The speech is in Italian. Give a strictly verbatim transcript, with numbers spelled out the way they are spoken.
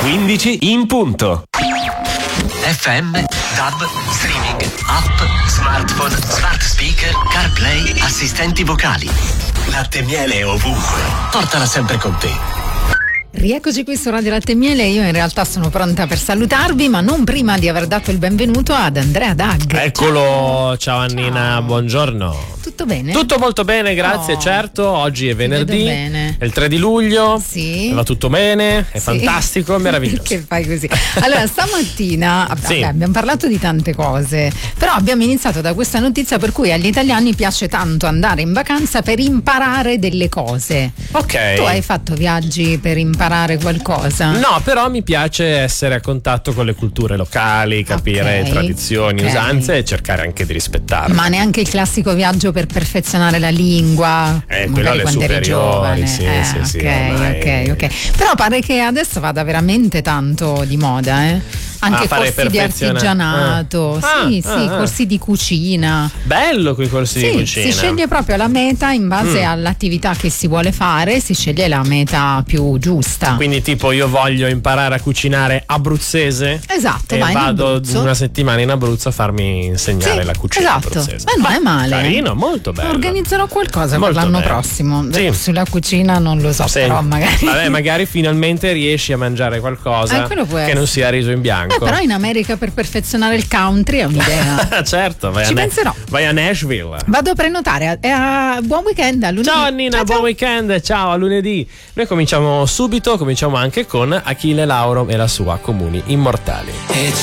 quindici in punto. F M, DAB, streaming, app, smartphone, smart speaker, CarPlay, assistenti vocali. Latte e miele ovunque. Portala sempre con te. Rieccoci qui su Radio Latte e Miele. Io in realtà sono pronta per salutarvi, ma non prima di aver dato il benvenuto ad Andrea Dag. Eccolo, ciao, ciao Annina, ciao. Buongiorno. Tutto bene? Tutto molto bene, grazie, oh, certo. Oggi è venerdì, bene. È il tre di luglio. Sì. Va tutto bene, è sì. fantastico, è meraviglioso. Che fai così? Allora, stamattina sì. vabbè, abbiamo parlato di tante cose, però abbiamo iniziato da questa notizia per cui agli italiani piace tanto andare in vacanza per imparare delle cose. Ok. Tu hai fatto viaggi per imparare qualcosa? No, però mi piace essere a contatto con le culture locali, capire okay. tradizioni, okay. usanze e cercare anche di rispettarle. Ma neanche il classico viaggio per perfezionare la lingua, eh, quello alle quando eri giovane. Sì, eh, sì, sì, ok, ok, ok. Però pare che adesso vada veramente tanto di moda, eh? Anche ah, corsi di artigianato, ah. sì, ah, sì, ah. corsi di cucina. Bello quei corsi sì, di cucina. Si sceglie proprio la meta in base mm. all'attività che si vuole fare, si sceglie la meta più giusta. Quindi tipo io voglio imparare a cucinare abruzzese. Esatto, e vai vado una settimana in Abruzzo a farmi insegnare sì, la cucina esatto. abruzzese. Ma non è male. Carino, molto bello. Organizzerò qualcosa molto per l'anno bello. prossimo. Sì. Sulla cucina non lo so, sì. però magari. Vabbè, magari finalmente riesci a mangiare qualcosa eh, che essere. Non sia riso in bianco. Eh, però in America per perfezionare il country è un'idea. Certo, vai Ci a, penserò. vai a Nashville. Vado a prenotare. E a buon weekend a lunedì. Ciao Annina, ciao, buon ciao. weekend, ciao, a lunedì. Noi cominciamo subito, cominciamo anche con Achille Lauro e la sua Comuni Immortali.